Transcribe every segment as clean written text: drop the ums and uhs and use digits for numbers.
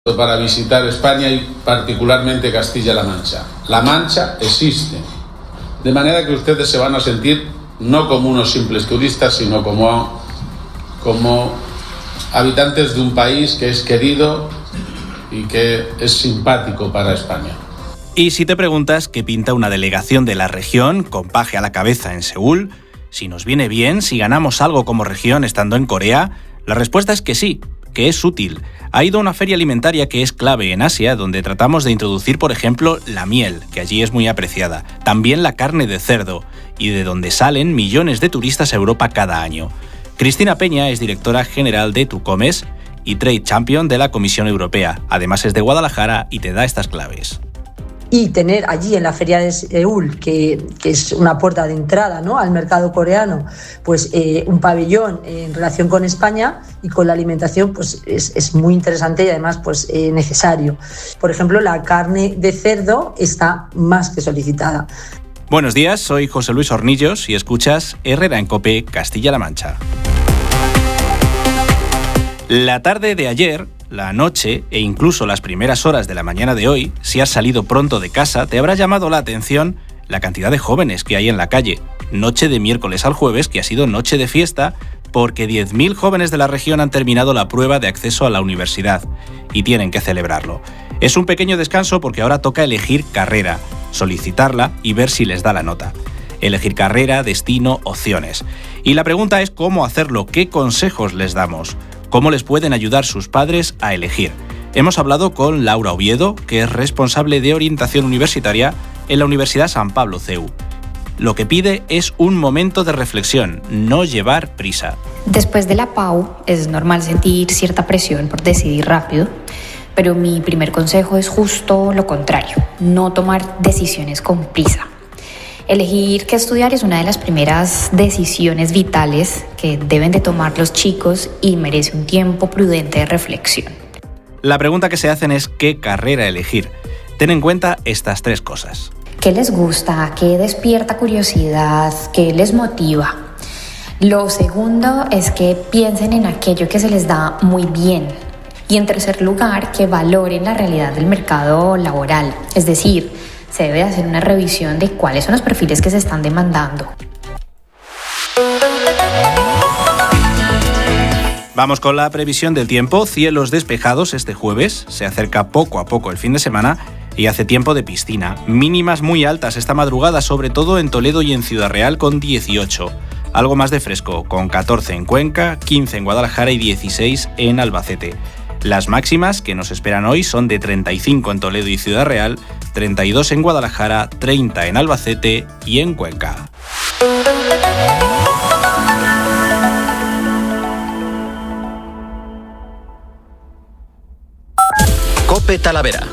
para visitar España y particularmente Castilla-La Mancha. La Mancha existe, de manera que ustedes se van a sentir no como unos simples turistas, sino como habitantes de un país que es querido y que es simpático para España. Y si te preguntas qué pinta una delegación de la región con Paje a la cabeza en Seúl, si nos viene bien, si ganamos algo como región estando en Corea, la respuesta es que sí, que es útil. Ha ido a una feria alimentaria que es clave en Asia, donde tratamos de introducir, por ejemplo, la miel, que allí es muy apreciada, también la carne de cerdo, y de donde salen millones de turistas a Europa cada año. Cristina Peña es directora general de Tucomes y Trade Champion de la Comisión Europea. Además es de Guadalajara y te da estas claves. Y tener allí en la feria de Seúl, que es una puerta de entrada, ¿no?, al mercado coreano, pues un pabellón en relación con España y con la alimentación, pues es muy interesante y además pues necesario. Por ejemplo, la carne de cerdo está más que solicitada. Buenos días, soy José Luis Hornillos y escuchas Herrera en COPE, Castilla-La Mancha. La tarde de ayer, la noche e incluso las primeras horas de la mañana de hoy, si has salido pronto de casa, te habrá llamado la atención la cantidad de jóvenes que hay en la calle. Noche de miércoles al jueves, que ha sido noche de fiesta, porque 10.000 jóvenes de la región han terminado la prueba de acceso a la universidad y tienen que celebrarlo. Es un pequeño descanso porque ahora toca elegir carrera, solicitarla y ver si les da la nota. Elegir carrera, destino, opciones. Y la pregunta es cómo hacerlo, qué consejos les damos. ¿Cómo les pueden ayudar sus padres a elegir? Hemos hablado con Laura Oviedo, que es responsable de orientación universitaria en la Universidad San Pablo CEU. Lo que pide es un momento de reflexión, no llevar prisa. Después de la PAU es normal sentir cierta presión por decidir rápido, pero mi primer consejo es justo lo contrario, no tomar decisiones con prisa. Elegir qué estudiar es una de las primeras decisiones vitales que deben de tomar los chicos y merece un tiempo prudente de reflexión. La pregunta que se hacen es ¿qué carrera elegir? Ten en cuenta estas tres cosas. ¿Qué les gusta? ¿Qué despierta curiosidad? ¿Qué les motiva? Lo segundo es que piensen en aquello que se les da muy bien. Y en tercer lugar, que valoren la realidad del mercado laboral, es decir, se debe hacer una revisión de cuáles son los perfiles que se están demandando. Vamos con la previsión del tiempo. Cielos despejados este jueves. Se acerca poco a poco el fin de semana y hace tiempo de piscina. Mínimas muy altas esta madrugada, sobre todo en Toledo y en Ciudad Real con 18. Algo más de fresco, con 14 en Cuenca, 15 en Guadalajara y 16 en Albacete. Las máximas que nos esperan hoy son de 35 en Toledo y Ciudad Real, 32 en Guadalajara, 30 en Albacete y en Cuenca. COPE Talavera.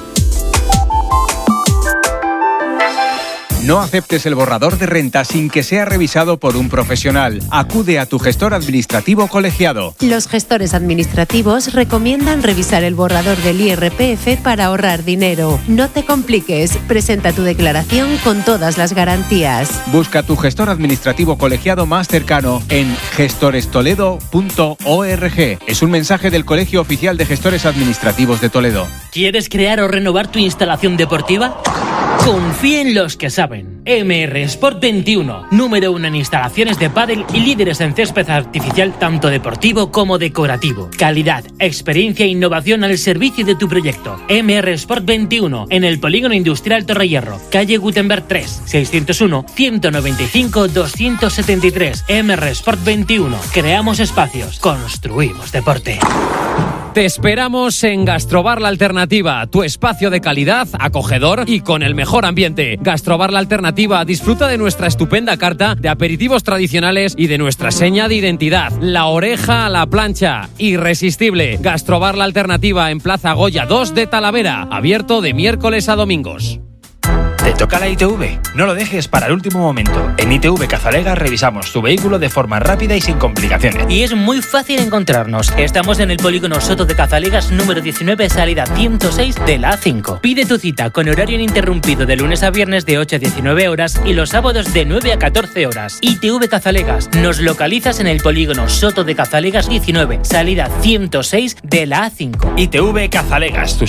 No aceptes el borrador de renta sin que sea revisado por un profesional. Acude a tu gestor administrativo colegiado. Los gestores administrativos recomiendan revisar el borrador del IRPF para ahorrar dinero. No te compliques. Presenta tu declaración con todas las garantías. Busca tu gestor administrativo colegiado más cercano en gestorestoledo.org. Es un mensaje del Colegio Oficial de Gestores Administrativos de Toledo. ¿Quieres crear o renovar tu instalación deportiva? Confía en los que saben. MR Sport 21, número 1 en instalaciones de pádel y líderes en césped artificial tanto deportivo como decorativo. Calidad, experiencia e innovación al servicio de tu proyecto. MR Sport 21, en el Polígono Industrial Torrehierro, calle Gutenberg 3, 601-195-273. MR Sport 21. Creamos espacios, construimos deporte. Te esperamos en Gastrobar La Alternativa, tu espacio de calidad, acogedor y con el mejor ambiente. Gastrobar La Alternativa disfruta de nuestra estupenda carta de aperitivos tradicionales y de nuestra seña de identidad, la oreja a la plancha, irresistible. Gastrobar La Alternativa en Plaza Goya 2 de Talavera, abierto de miércoles a domingos. ¿Te toca la ITV? No lo dejes para el último momento. En ITV Cazalegas revisamos tu vehículo de forma rápida y sin complicaciones. Y es muy fácil encontrarnos. Estamos en el polígono Soto de Cazalegas número 19, salida 106 de la A5. Pide tu cita con horario ininterrumpido de lunes a viernes de 8 a 19 horas y los sábados de 9 a 14 horas. ITV Cazalegas. Nos localizas en el polígono Soto de Cazalegas 19, salida 106 de la A5. ITV Cazalegas, tu